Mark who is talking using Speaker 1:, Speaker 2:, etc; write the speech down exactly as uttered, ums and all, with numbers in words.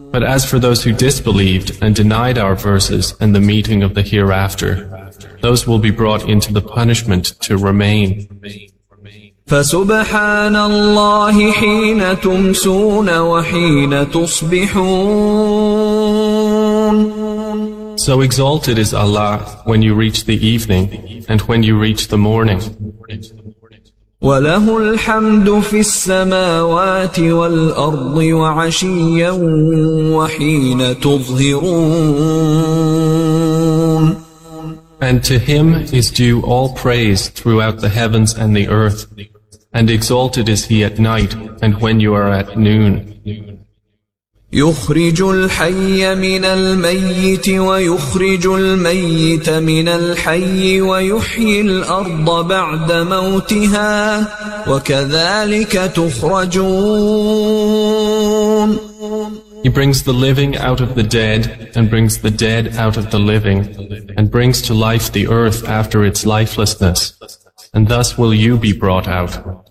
Speaker 1: But as for those who disbelieved and denied our verses and the meeting of the hereafter, those will be brought into the punishment to remain.
Speaker 2: فسبحان الله حين تمسون وحين تصبحون.
Speaker 1: So exalted is Allah when you reach the evening and when you reach the morning.
Speaker 2: وله الحمد في السماوات والأرض وعشيا وحين تظهرون.
Speaker 1: And to him is due all praise throughout the heavens and the earth, and exalted is he at night and when you are at noon.
Speaker 2: يخرج الحي من الميت ويخرج الميت من الحي ويحيي الأرض بعد موتها وكذلك تخرجون.
Speaker 1: He brings the living out of the dead and brings the dead out of the living and brings to life the earth after its lifelessness, and thus will you be brought out.